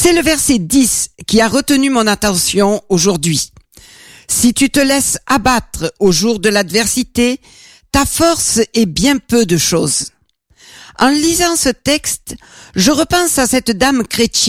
C'est le verset 10 qui a retenu mon attention aujourd'hui. Si tu te laisses abattre au jour de l'adversité, ta force est bien peu de choses. En lisant ce texte, je repense à cette dame chrétienne